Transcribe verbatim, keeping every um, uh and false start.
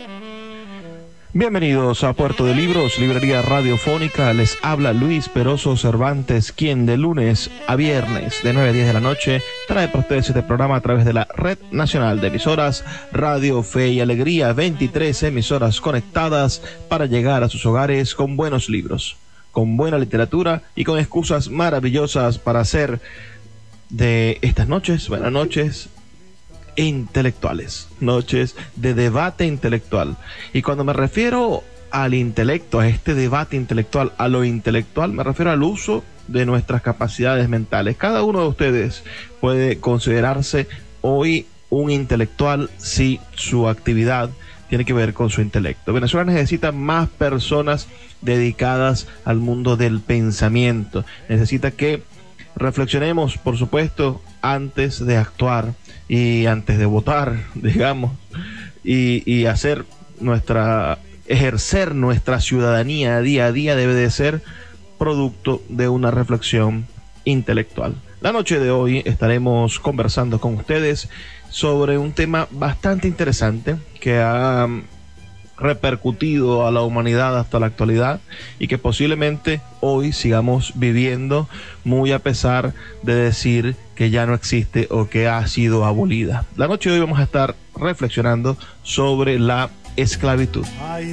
Bienvenidos a Puerto de Libros, librería radiofónica. Les habla Luis Peroso Cervantes, quien de lunes a viernes de nueve a diez de la noche trae para ustedes este programa a través de la Red Nacional de Emisoras Radio Fe y Alegría. veintitrés emisoras conectadas para llegar a sus hogares con buenos libros, con buena literatura y con excusas maravillosas para hacer de estas noches, buenas noches, intelectuales, noches de debate intelectual. Y cuando me refiero al intelecto, a este debate intelectual, a lo intelectual, me refiero al uso de nuestras capacidades mentales. Cada uno de ustedes puede considerarse hoy un intelectual si su actividad tiene que ver con su intelecto. Venezuela necesita más personas dedicadas al mundo del pensamiento. Necesita que reflexionemos, por supuesto, antes de actuar y antes de votar, digamos, y, y hacer nuestra, ejercer nuestra ciudadanía día a día debe de ser producto de una reflexión intelectual. La noche de hoy estaremos conversando con ustedes sobre un tema bastante interesante que ha repercutido a la humanidad hasta la actualidad y que posiblemente hoy sigamos viviendo muy a pesar de decir que ya no existe o que ha sido abolida. La noche de hoy vamos a estar reflexionando sobre la esclavitud.